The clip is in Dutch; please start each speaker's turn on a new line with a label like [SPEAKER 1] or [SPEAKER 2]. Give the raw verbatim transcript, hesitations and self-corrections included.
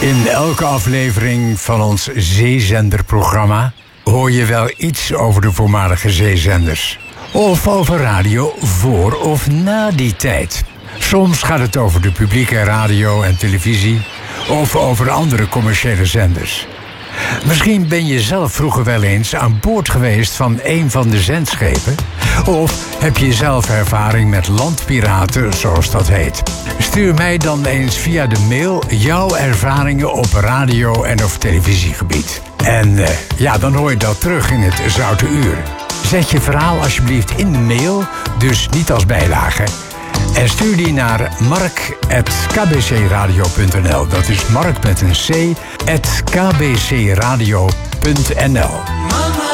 [SPEAKER 1] In elke aflevering van ons zeezenderprogramma hoor je wel iets over de voormalige zeezenders. Of over radio voor of na die tijd. Soms gaat het over de publieke radio en televisie of over andere commerciële zenders. Misschien ben je zelf vroeger wel eens aan boord geweest van een van de zendschepen. Of heb je zelf ervaring met landpiraten, zoals dat heet. Stuur mij dan eens via de mail jouw ervaringen op radio- en of televisiegebied. En uh, ja, dan hoor je dat terug in het Zoute Uur. Zet je verhaal alsjeblieft in de mail, dus niet als bijlage. En stuur die naar mark apenstaartje k b c radio punt n l. Dat is mark met een c, at k b c radio punt n l.